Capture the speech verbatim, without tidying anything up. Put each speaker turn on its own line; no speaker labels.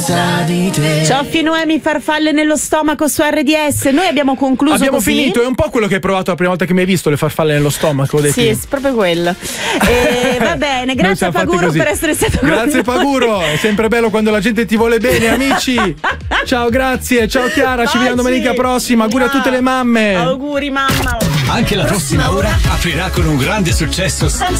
senza di te.
Cioffi Noemi, farfalle nello stomaco su R D S. Noi abbiamo concluso
Abbiamo
così.
finito, è un po' quello che hai provato la prima volta che mi hai visto, le farfalle nello stomaco.
Sì, è proprio quello. E va bene, grazie a Paguro per essere stato con
Grazie
noi.
Paguro, è sempre bello quando la gente ti vuole bene, amici. Ciao, grazie, ciao Chiara, ci vediamo domenica prossima. Auguri a tutte le mamme.
Auguri mamma.
Anche la prossima ora aprirà con un grande successo